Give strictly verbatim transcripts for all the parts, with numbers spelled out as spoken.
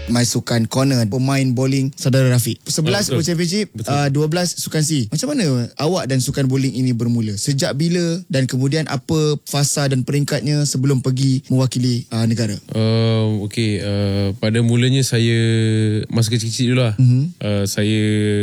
My Sukan Corner, pemain bowling saudara Rafiq. sebelas Oh, World Championship, uh, dua belas Sukan C. Macam mana awak dan sukan bowling ini bermula? Sejak bila dan kemudian apa fasa dan peringkatnya sebelum pergi mewakili uh, negara? Uh, okay, uh, pada mulanya saya masa kecil-kecil dulu lah. Mm-hmm. Uh, saya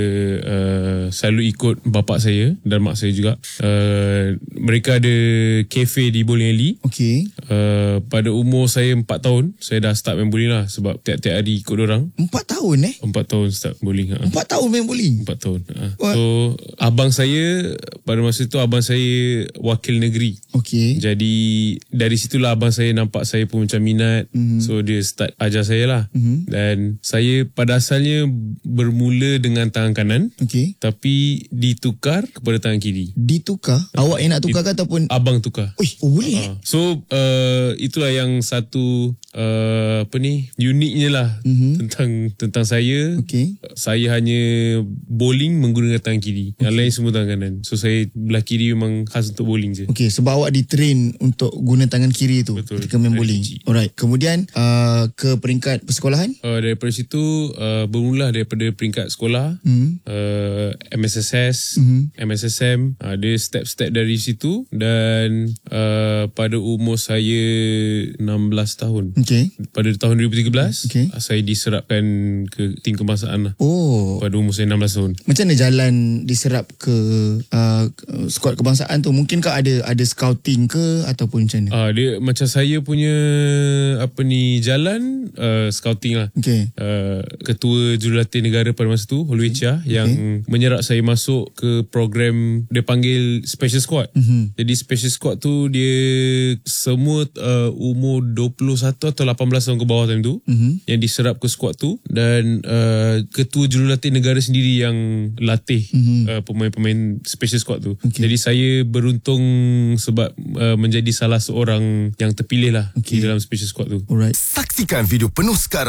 uh, selalu ikut bapak saya dan mak saya juga. Uh, mereka ada kafe di bowling alley. Okay. Uh, pada umur saya empat tahun, saya dah start main bowling lah sebab tiap-tiap hari ikut orang. Empat tahun eh? Empat tahun start bowling. Ha. Empat tahun main bowling? Empat tahun. Ha. So, abang saya, pada masa tu abang saya wakil negeri. Okay. Jadi, dari situlah abang saya nampak saya pun macam minat. Mm-hmm. So, dia start ajar saya lah. Mm-hmm. Dan saya pada asalnya bermula dengan tangan kanan. Okay. Tapi ditukar kepada tangan kiri. Ditukar? Awak yang nak tukar ke ataupun? Abang tukar. Ui, oh boleh? Ha. So, uh, itulah yang satu uh, apa ni uniknya lah mm-hmm. tentang tentang saya. Okay. Saya hanya bowling menggunakan tangan kiri. Okay. Yang lain semua tangan kanan. So saya belah kiri memang khas untuk bowling je. Okay, sebab awak ditrain untuk guna tangan kiri tu. Betul. Ketika main bowling. Alright. Kemudian uh, ke peringkat persekolahan? Uh, daripada situ uh, bermula daripada peringkat sekolah, mm-hmm. uh, M S S S, mm-hmm. M S S M. Uh, dia step-step dari situ dan uh, pada umur saya enam belas tahun. Okay. Pada tahun dua ribu tiga belas, okay. saya diserapkan ke tim kebangsaan lah. Oh. Pada umur saya enam belas tahun. Macam mana jalan diserap ke uh, skuad kebangsaan tu? Mungkinkah ada ada scouting ke ataupun macam mana? Ah, dia macam saya punya apa ni jalan uh, scouting lah. Okay. Uh, Ketua Jurulatih Negara pada masa tu, Holway Chia, okay. yang menyerap saya masuk ke program dia panggil Special Squad. Mm-hmm. Jadi Special Squad tu dia semua uh, umur dua puluh satu atau lapan belas tahun ke bawah time tu, mm-hmm. yang diserap ke squad tu dan uh, Ketua Jurulatih Negara sendiri yang latih mm-hmm. uh, pemain-pemain Special Squad tu. Okay. Jadi saya beruntung sebab uh, menjadi salah seorang yang terpilih lah okay. di dalam Special Squad tu. Alright. Saksikan video penuh sekarang